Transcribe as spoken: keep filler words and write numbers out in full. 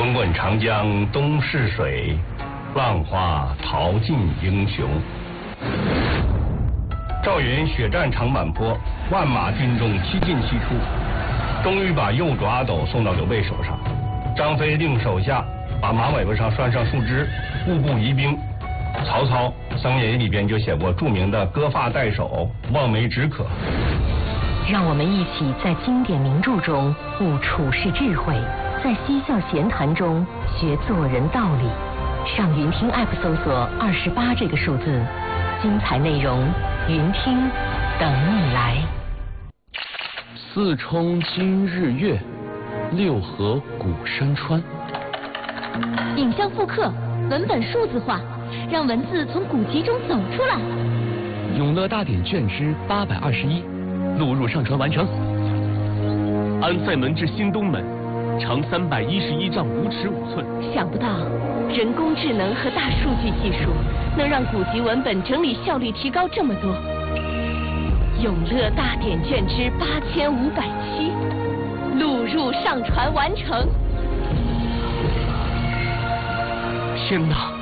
滚滚长江东逝水，浪花淘尽英雄。赵云血战长坂坡，万马军中七进七出，终于把右主阿斗送到刘备手上。张飞令手下把马尾巴上拴上树枝，步步疑兵。曹操《僧爷》里边就写过著名的割发代首，望梅止渴。 让我们一起在经典名著中悟处世智慧，在嬉笑闲谈中学做人道理。上云听 App 搜索二十八这个数字，精彩内容云听等你来。 四冲今日月，六合古山川。 影像复刻，文本数字化，让文字从古籍中走出来。 永乐大典卷之八百二十一，录入上传完成。安塞门至新东门，长三百一十一丈五尺五寸。 想不到人工智能和大数据技术能让古籍文本整理效率提高这么多。永乐大典卷之八千五百七，录入上传完成。 天哪！